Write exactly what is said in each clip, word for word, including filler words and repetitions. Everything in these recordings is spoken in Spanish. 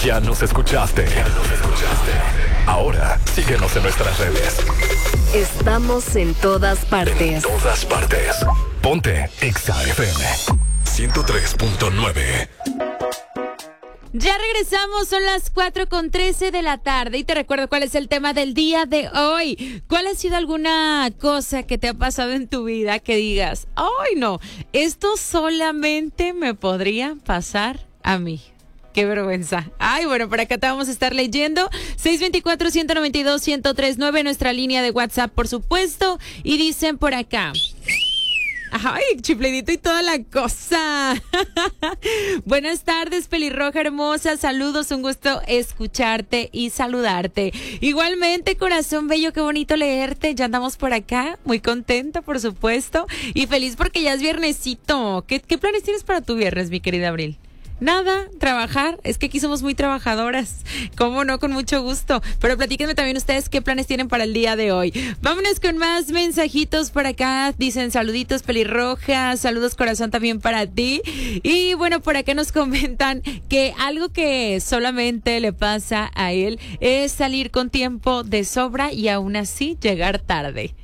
Ya nos escuchaste. Ya nos escuchaste. Ahora, síguenos en nuestras redes. Estamos en todas partes. En todas partes. Ponte Exa F M ciento tres punto nueve. Ya regresamos, son las cuatro con trece de la tarde y te recuerdo cuál es el tema del día de hoy. ¿Cuál ha sido alguna cosa que te ha pasado en tu vida que digas, ay no, esto solamente me podría pasar a mí? Qué vergüenza. Ay, bueno, por acá te vamos a estar leyendo. seis dos cuatro, uno nueve dos, uno cero tres nueve, nuestra línea de WhatsApp, por supuesto. Y dicen por acá... Ay, chifledito y toda la cosa. Buenas tardes, pelirroja hermosa. Saludos, un gusto escucharte y saludarte. Igualmente, corazón bello, qué bonito leerte. Ya andamos por acá, muy contenta, por supuesto. Y feliz porque ya es viernesito. ¿Qué, qué planes tienes para tu viernes, mi querida Abril? Nada, trabajar, es que aquí somos muy trabajadoras, cómo no, con mucho gusto, pero platíquenme también ustedes qué planes tienen para el día de hoy. Vámonos con más mensajitos por acá, dicen saluditos pelirroja, saludos corazón también para ti, y bueno, por acá nos comentan que algo que solamente le pasa a él es salir con tiempo de sobra y aún así llegar tarde.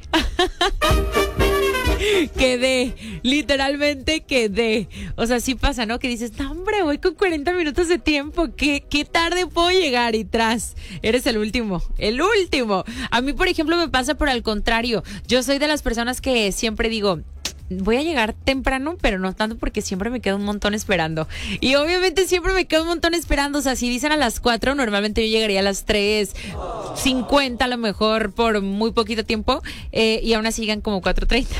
Quedé, literalmente quedé. O sea, sí pasa, ¿no? Que dices, no, hombre, voy con cuarenta minutos de tiempo. ¿Qué, qué tarde puedo llegar? Y tras, eres el último, el último. A mí, por ejemplo, me pasa por al contrario. Yo soy de las personas que siempre digo, voy a llegar temprano, pero no tanto porque siempre me quedo un montón esperando. Y obviamente siempre me quedo un montón esperando. O sea, si dicen a las cuatro, normalmente yo llegaría a las tres cincuenta a lo mejor por muy poquito tiempo. Eh, y aún así llegan como cuatro treinta.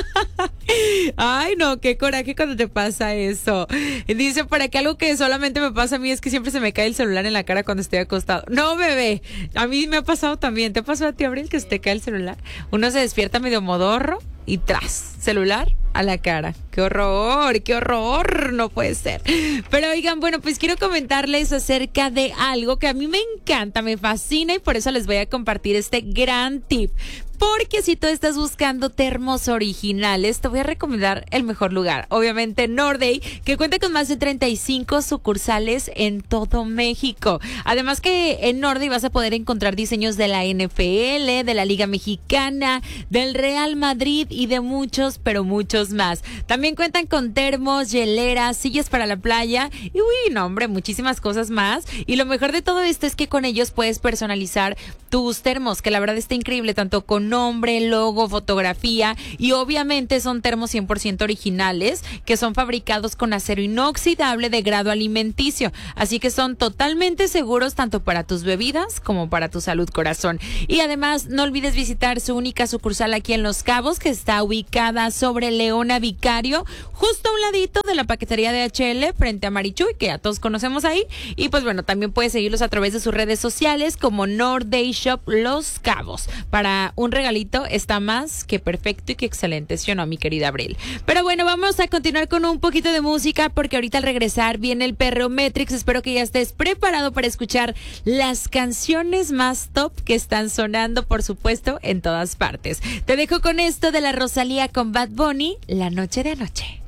Ay, no, qué coraje cuando te pasa eso. Dice por acá algo que solamente me pasa a mí es que siempre se me cae el celular en la cara cuando estoy acostado. No, bebé, a mí me ha pasado también. ¿Te ha pasado a ti, Abril, que se te cae el celular? Uno se despierta medio modorro y tras, celular a la cara. ¡Qué horror! ¡Qué horror! No puede ser. Pero oigan, bueno, pues quiero comentarles acerca de algo que a mí me encanta, me fascina y por eso les voy a compartir este gran tip. Porque si tú estás buscando termos originales, te voy a recomendar el mejor lugar. Obviamente Norday, que cuenta con más de treinta y cinco sucursales en todo México. Además que en Norday vas a poder encontrar diseños de la N F L, de la Liga Mexicana, del Real Madrid y de muchos, pero muchos más. También cuentan con termos, hieleras, sillas para la playa y uy, no hombre, muchísimas cosas más. Y lo mejor de todo esto es que con ellos puedes personalizar tus termos, que la verdad está increíble, tanto con nombre, logo, fotografía y obviamente son termos cien por ciento originales que son fabricados con acero inoxidable de grado alimenticio, así que son totalmente seguros tanto para tus bebidas como para tu salud, corazón. Y además no olvides visitar su única sucursal aquí en Los Cabos, que está ubicada sobre Leona Vicario, justo a un ladito de la paquetería de H L frente a Marichuy, que ya todos conocemos ahí. Y pues bueno, también puedes seguirlos a través de sus redes sociales como Norday Shop Los Cabos. Para un regalito está más que perfecto y que excelente, ¿sí o no, mi querida Abril? Pero bueno, vamos a continuar con un poquito de música porque ahorita al regresar viene el Perreo Matrix. Espero que ya estés preparado para escuchar las canciones más top que están sonando, por supuesto, en todas partes. Te dejo con esto de la Rosalía con Bad Bunny, La Noche de Anoche.